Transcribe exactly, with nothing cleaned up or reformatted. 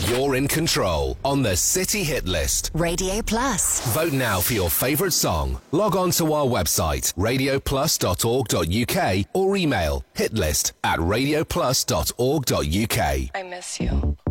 You're in control on the City Hit List. Radio Plus. Vote now for your favourite song. Log on to our website, radio plus dot org dot U K, or email hitlist at radio plus dot org dot U K. I miss you.